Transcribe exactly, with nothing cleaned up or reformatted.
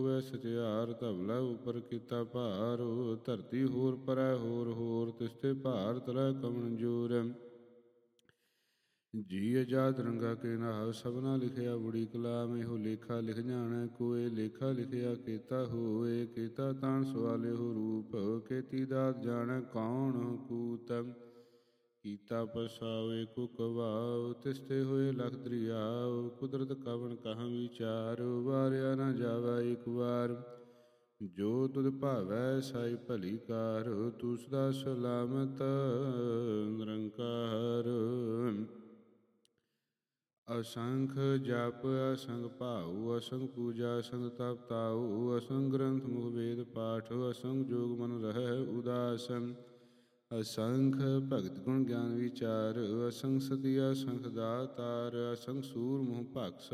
ਹੋਵੇ ਸਚਿਆਰ ਧਵਲਾ ਉਪਰ ਕੀਤਾ ਭਾਰ। ਧਰਤੀ ਹੋਰ ਪਰੈ ਹੋਰ ਹੋਰ ਤਿਸਤੇ ਭਾਰ ਤਲੈ ਕਵਣ ਜੋਰ। ਜੀ ਅਜਾਦ ਰੰਗਾ ਕੇ ਨਾਹ ਸਭਨਾ ਲਿਖਿਆ ਬੁੜੀ ਕਲਾਮ। ਇਹੋ ਲੇਖਾ ਲਿਖ ਜਾਣੈ ਕੋਇ ਲੇਖਾ ਲਿਖਿਆ ਕੀਤਾ ਹੋਏ। ਕੀਤਾ ਤਾਣ ਸਵਾਲੇ ਹੋ ਰੂਪ ਕੀਤੀ ਦਾਤ ਜਾਣੈ ਕੌਣ ਕੂਤ। ਕੀਤਾ ਪਰਸਾਉ ਏਕੋ ਕਵਾਉ ਤਿਸਤੇ ਹੋਏ ਲਖ ਦਰਿਆਉ। ਕੁਦਰਤ ਕਵਣ ਕਹਾਂ ਵਿਚਾਰ ਵਾਰਿਆ ਨਾ ਜਾਵੈ ਏਕ ਵਾਰ। ਜੋ ਤੁਧ ਭਾਵੈ ਸਾਈ ਭਲੀ ਕਾਰ ਤੂੰ ਸਦਾ ਸਲਾਮਤ ਨਿਰੰਕਾਰ। ਅਸੰਖ ਜਪ ਅਸੰਗ ਭਾਉ ਅਸੰਗ ਪੂਜਾ ਅਸੰਗ ਤਪ ਤਾਉ। ਅਸੰਗ ਗ੍ਰੰਥ ਮੁਖ ਵੇਦ ਪਾਠ ਅਸੰਗ ਜੋਗ ਮਨ ਰਹਿ ਉਦਾਸ। ਅਸੰਖ ਭਗਤ ਗੁਣ ਗਿਆਨ ਵਿਚਾਰ ਅਸੰਗ ਸਤੀ ਅਸੰਖ ਦਾਤਾਰ। ਅਸੰਗ ਸੂਰ ਮੁਹ ਭਖ